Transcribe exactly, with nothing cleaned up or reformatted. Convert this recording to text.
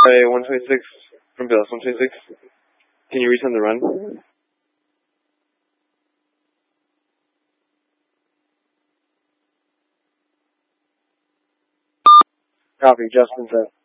Hey, one twenty-six from Bills, one twenty-six. Can you resend the run? Copy, Justin said.